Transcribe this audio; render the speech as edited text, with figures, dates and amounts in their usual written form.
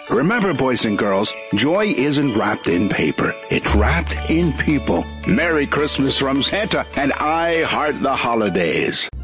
Remember, boys and girls, joy isn't wrapped in paper. It's wrapped in people. Merry Christmas from Santa, and I heart the holidays.